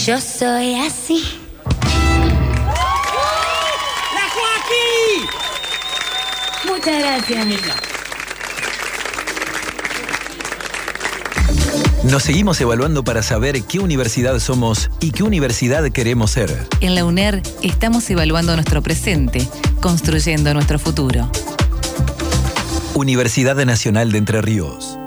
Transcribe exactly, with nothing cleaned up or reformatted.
Yo soy así. ¡La Joaquín! Muchas gracias. Nos seguimos evaluando para saber qué universidad somos y qué universidad queremos ser. En la UNER estamos evaluando nuestro presente, construyendo nuestro futuro. Universidad Nacional de Entre Ríos.